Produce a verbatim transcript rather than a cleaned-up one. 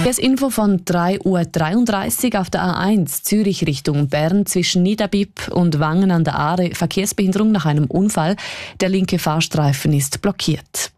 Das Info von drei Uhr dreiunddreißig auf der A eins Zürich Richtung Bern zwischen Niederbipp und Wangen an der Aare. Verkehrsbehinderung nach einem Unfall. Der linke Fahrstreifen ist blockiert.